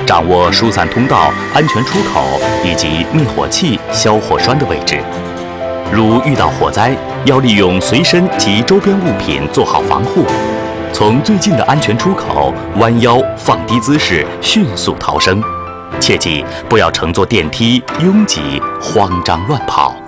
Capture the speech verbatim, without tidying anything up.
掌握疏散通道、安全出口以及灭火器、消火栓的位置。如遇到火灾，要利用随身及周边物品做好防护，从最近的安全出口弯腰放低姿势，迅速逃生。切记不要乘坐电梯拥挤、慌张乱跑。